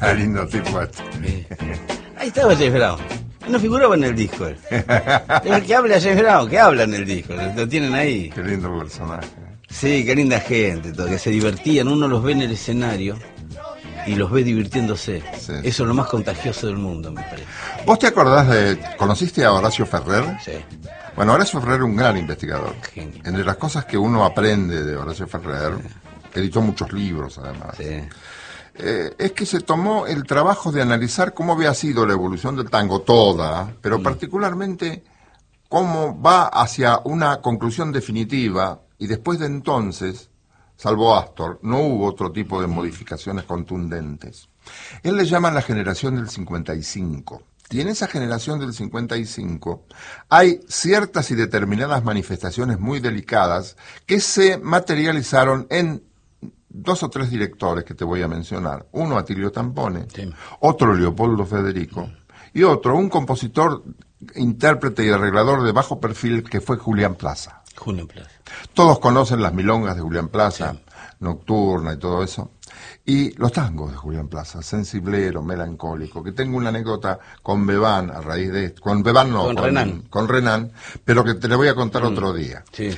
Qué lindo tipo este. Ahí estaba James Brown. No figuraba en el disco él. El que habla James Brown, que habla en el disco. Lo tienen ahí. Qué lindo personaje. Sí, qué linda gente, todo, que se divertían. Uno los ve en el escenario y los ve divirtiéndose. Sí. Eso es lo más contagioso del mundo, me parece. ¿Vos te acordás conociste a Horacio Ferrer? Sí. Bueno, Horacio Ferrer era un gran investigador. Genio. Entre las cosas que uno aprende de Horacio Ferrer, editó muchos libros además, Sí. es que se tomó el trabajo de analizar cómo había sido la evolución del tango toda, pero particularmente cómo va hacia una conclusión definitiva, y después de entonces, salvo Astor, no hubo otro tipo de modificaciones contundentes. Él le llama la generación del 55. Y en esa generación del 55 hay ciertas y determinadas manifestaciones muy delicadas que se materializaron en 2 o 3 directores que te voy a mencionar. Uno, Atilio Tampone, Sí. otro, Leopoldo Federico, y otro, un compositor, intérprete y arreglador de bajo perfil que fue Julián Plaza. Julio Plaza. Todos conocen las milongas de Julián Plaza, Sí. Nocturna y todo eso. Y los tangos de Julián Plaza, sensiblero, melancólico, que tengo una anécdota con Bebán a raíz de esto. Con Bebán no, Con Renan. Con Renan, pero que te lo voy a contar otro día. Sí.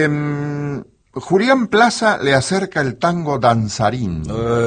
Julián Plaza le acerca el tango danzarín.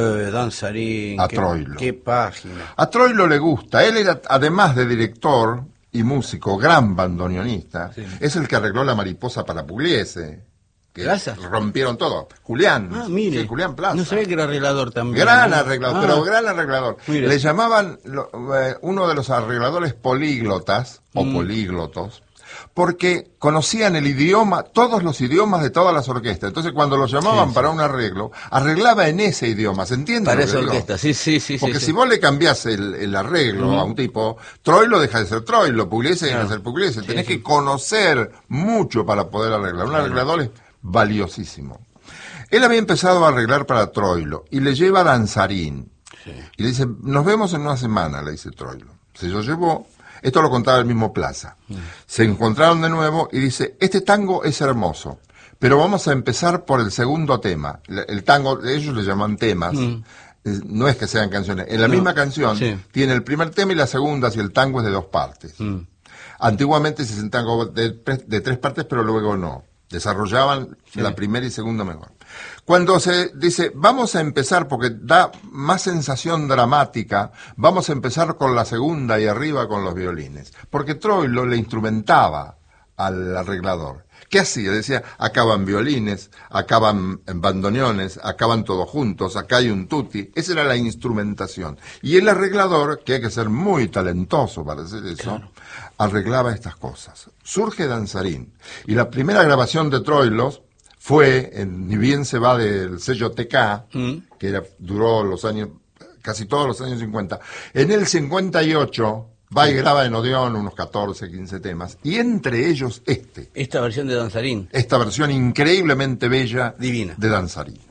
Danzarín. A Troilo. Qué página. A Troilo le gusta. Él era, además de director y músico, gran bandoneonista. Sí. Es el que arregló La Mariposa para Pugliese. Que ¿Plaza? rompieron todo. Julián. Ah, mire. Sí, Julián Plaza. No sabía que era arreglador también. Gran ¿no? arreglador, pero gran arreglador. Mire. Le llamaban uno de los arregladores políglotas, o políglotos, porque conocían el idioma, todos los idiomas de todas las orquestas. Entonces, cuando lo llamaban para un arreglo, arreglaba en ese idioma. ¿Se entiende? Para lo que esa digo? orquesta, sí. Porque sí. si vos le cambiás el arreglo a un tipo, Troilo deja de ser Troilo, Pugliese deja de ser Pugliese. Tenés que conocer mucho para poder arreglar. Un arreglador es valiosísimo. Él había empezado a arreglar para Troilo y le lleva a Danzarín. Sí. Y le dice, nos vemos en una semana, le dice Troilo. Se lo llevó, esto lo contaba el mismo Plaza. Se encontraron de nuevo y dice, este tango es hermoso, pero vamos a empezar por el segundo tema. El tango, ellos le llaman temas, no es que sean canciones. En la misma canción tiene el primer tema y la segunda, si el tango es de 2 partes. Antiguamente se hacían tango de 3 partes, pero luego no. Desarrollaban la primera y segunda mejor. Cuando se dice, vamos a empezar, porque da más sensación dramática, vamos a empezar con la segunda y arriba con los violines. Porque Troilo le instrumentaba al arreglador. ¿Qué hacía? Decía, acaban violines, acaban bandoneones, acaban todos juntos, acá hay un tutti. Esa era la instrumentación. Y el arreglador, que hay que ser muy talentoso para hacer eso, arreglaba estas cosas. Surge Danzarín. Y la primera grabación de Troilo fue, ni bien se va del sello TK, que duró casi todos los años 50. En el 58... va y graba en Odeón unos 14, 15 temas, y entre ellos Esta versión de Danzarín. esta versión increíblemente bella Divina. de Danzarín.